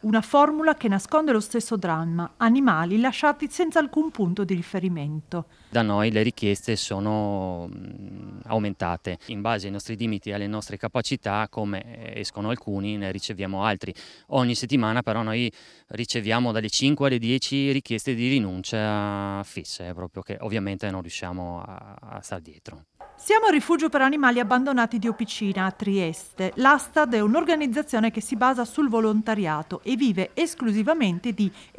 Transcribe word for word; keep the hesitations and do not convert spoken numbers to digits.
una formula che nasconde lo stesso dramma, animali lasciati senza alcun punto di riferimento. Da noi le richieste sono mh, aumentate. In base ai nostri limiti e alle nostre capacità, come escono alcuni, ne riceviamo altri. Ogni settimana però noi riceviamo dalle cinque alle dieci richieste di rinuncia fisse, proprio che ovviamente non riusciamo a, a star dietro. Siamo al rifugio per animali abbandonati di Opicina a Trieste. L'Astad è un'organizzazione che si basa sul volontariato e vive esclusivamente di